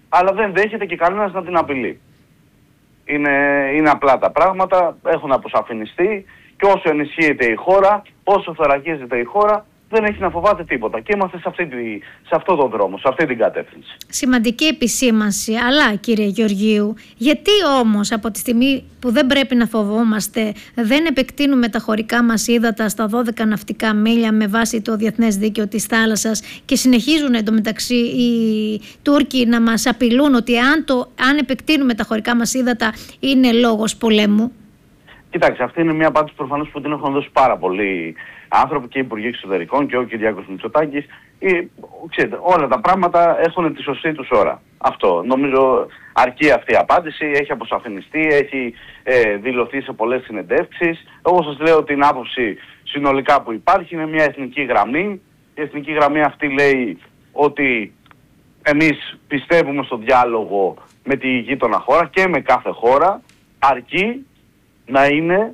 αλλά δεν δέχεται και κανένας να την απειλεί. Είναι απλά τα πράγματα, έχουν αποσαφινιστεί και όσο ενισχύεται η χώρα, όσο θωρακίζεται η χώρα, δεν έχει να φοβάται τίποτα. Και είμαστε σε αυτό τον δρόμο, σε αυτή την κατεύθυνση. Σημαντική επισήμανση, αλλά κύριε Γεωργίου, γιατί όμως από τη στιγμή που δεν πρέπει να φοβόμαστε, δεν επεκτείνουμε τα χωρικά μας ύδατα στα 12 ναυτικά μίλια με βάση το διεθνές δίκαιο της θάλασσας και συνεχίζουν εντωμεταξύ οι Τούρκοι να μας απειλούν ότι αν επεκτείνουμε τα χωρικά μας ύδατα είναι λόγος πολέμου? Κοιτάξτε, αυτή είναι μια απάντηση προφανώς που την έχουν δώσει πάρα πολλοί άνθρωποι και Υπουργοί Εξωτερικών και ο Κυριάκος Μητσοτάκης. Ξέρετε, όλα τα πράγματα έχουν τη σωστή τους ώρα. Αυτό. Νομίζω αρκεί αυτή η απάντηση, έχει αποσαφινιστεί, έχει δηλωθεί σε πολλές συνεντεύξεις. Εγώ σας λέω την άποψη συνολικά που υπάρχει είναι μια εθνική γραμμή. Η εθνική γραμμή αυτή λέει ότι εμείς πιστεύουμε στο διάλογο με τη γείτονα χώρα και με κάθε χώρα, αρκεί να είναι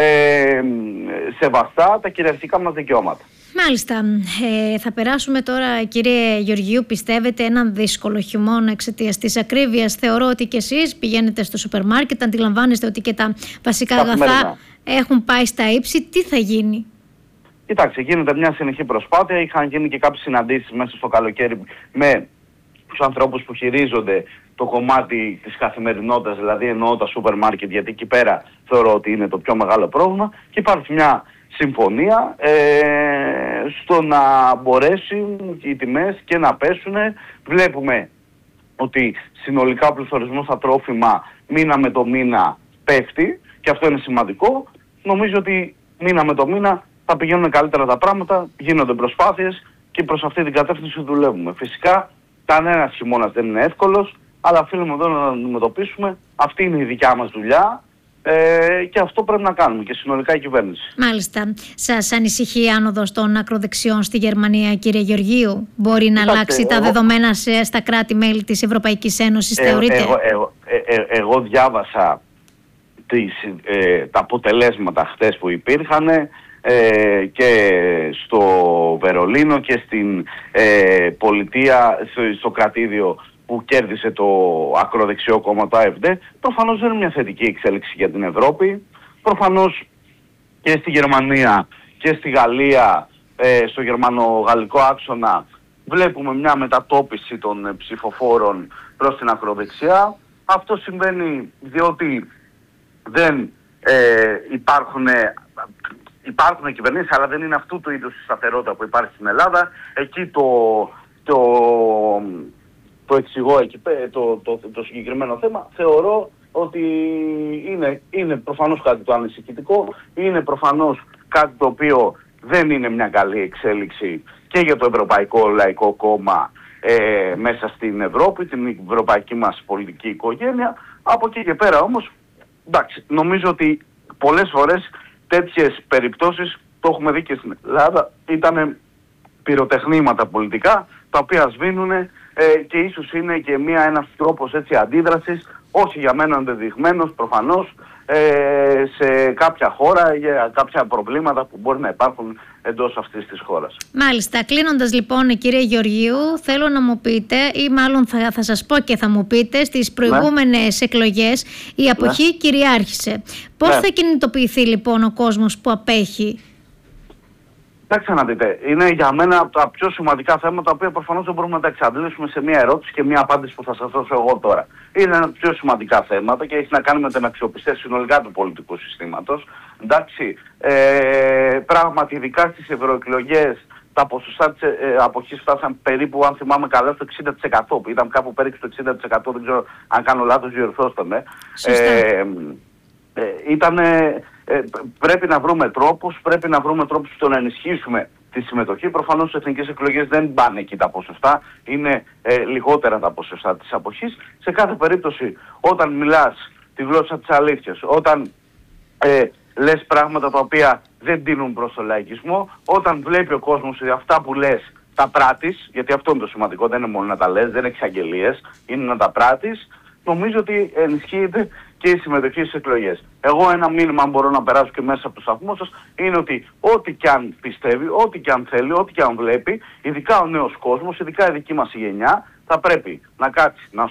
σεβαστά τα κυριαρχικά μας δικαιώματα. Μάλιστα. Θα περάσουμε τώρα, κύριε Γεωργίου, πιστεύετε έναν δύσκολο χειμώνα εξαιτίας της ακρίβειας? Θεωρώ ότι και εσείς πηγαίνετε στο σούπερ μάρκετ, αντιλαμβάνεστε ότι και τα βασικά αγαθά έχουν πάει στα ύψη. Τι θα γίνει? Κοιτάξτε, γίνεται μια συνεχή προσπάθεια. Είχαν γίνει και κάποιες συναντήσεις μέσα στο καλοκαίρι με τους ανθρώπους που χειρίζονται το κομμάτι της καθημερινότητας, δηλαδή εννοώ τα σούπερ μάρκετ, γιατί εκεί πέρα θεωρώ ότι είναι το πιο μεγάλο πρόβλημα, και υπάρχει μια συμφωνία στο να μπορέσουν οι τιμές και να πέσουν. Βλέπουμε ότι συνολικά ο πληθωρισμός στα τρόφιμα μήνα με το μήνα πέφτει και αυτό είναι σημαντικό. Νομίζω ότι μήνα με το μήνα θα πηγαίνουν καλύτερα τα πράγματα, γίνονται προσπάθειες και προς αυτή την κατεύθυνση δουλεύουμε. Φυσικά κανένας χειμώνας δεν είναι εύκολος, αλλά οφείλουμε εδώ να αντιμετωπίσουμε. Αυτή είναι η δικιά μας δουλειά και αυτό πρέπει να κάνουμε και συνολικά η κυβέρνηση. Μάλιστα. Σας ανησυχεί η άνοδος των ακροδεξιών στη Γερμανία, κύριε Γεωργίου? Μπορεί να αλλάξει τα δεδομένα στα κράτη-μέλη της Ευρωπαϊκής Ένωσης, θεωρείτε? Εγώ διάβασα τα αποτελέσματα χθες που υπήρχαν και στο Βερολίνο και στην πολιτεία, στο κρατήδιο που κέρδισε το ακροδεξιό κόμμα, το AfD. Προφανώς δεν είναι μια θετική εξέλιξη για την Ευρώπη. Προφανώς και στη Γερμανία και στη Γαλλία, στο γερμανο-γαλλικό άξονα, βλέπουμε μια μετατόπιση των ψηφοφόρων προς την ακροδεξιά. Αυτό συμβαίνει διότι δεν υπάρχουν κυβερνήσεις, αλλά δεν είναι αυτού του είδους η σταθερότητα που υπάρχει στην Ελλάδα. Εκεί το εξηγώ εκεί, το συγκεκριμένο θέμα. Θεωρώ ότι είναι προφανώς κάτι το ανησυχητικό, είναι προφανώς κάτι το οποίο δεν είναι μια καλή εξέλιξη και για το Ευρωπαϊκό Λαϊκό Κόμμα μέσα στην Ευρώπη, την ευρωπαϊκή μας πολιτική οικογένεια. Από εκεί και πέρα όμως, εντάξει, νομίζω ότι πολλές φορές τέτοιες περιπτώσεις, το έχουμε δει και στην Ελλάδα, ήταν πυροτεχνήματα πολιτικά τα οποία σβήνουν και ίσως είναι και ένας τρόπος έτσι αντίδρασης, όχι για μένα ενδεδειγμένος προφανώς, σε κάποια χώρα για κάποια προβλήματα που μπορεί να υπάρχουν εντός αυτής της χώρας. Μάλιστα. Κλείνοντας λοιπόν, κύριε Γεωργίου, θέλω να μου πείτε, ή μάλλον θα σας πω και θα μου πείτε, στις προηγούμενες εκλογές η αποχή κυριάρχησε. Πώς θα κινητοποιηθεί λοιπόν ο κόσμος που απέχει? Κοιτάξτε να δείτε, είναι για μένα από τα πιο σημαντικά θέματα, τα οποία προφανώς δεν μπορούμε να τα εξαντλήσουμε σε μια ερώτηση και μια απάντηση που θα σας δώσω εγώ τώρα. Είναι ένα από τα πιο σημαντικά θέματα και έχει να κάνει με την αξιοπιστία συνολικά του πολιτικού συστήματος. Εντάξει, πράγματι, ειδικά στις ευρωεκλογές, τα ποσοστά της αποχής φτάσαν περίπου, αν θυμάμαι καλά, στο 60%, που ήταν κάπου περίπου στο 60%, δεν ξέρω αν κάνω λάθος, διορθώστε με. Πρέπει να βρούμε τρόπους, στο να ενισχύσουμε τη συμμετοχή. Προφανώς στις εθνικές εκλογές δεν πάνε εκεί τα ποσοστά, είναι λιγότερα τα ποσοστά της αποχής. Σε κάθε περίπτωση, όταν μιλάς τη γλώσσα της αλήθειας, όταν λες πράγματα τα οποία δεν τείνουν προς το λαϊκισμό, όταν βλέπει ο κόσμος ότι αυτά που λες τα πράττεις, γιατί αυτό είναι το σημαντικό, δεν είναι μόνο να τα λες, δεν είναι εξαγγελίες, είναι να τα πράττεις, νομίζω ότι ενισχύεται και η συμμετοχή στις εκλογές. Εγώ ένα μήνυμα, αν μπορώ να περάσω και μέσα από το σταθμό σας, είναι ότι ό,τι και αν πιστεύει, ό,τι και αν θέλει, ό,τι και αν βλέπει, ειδικά ο νέος κόσμος, ειδικά η δική μας γενιά, θα πρέπει να κάτσει, να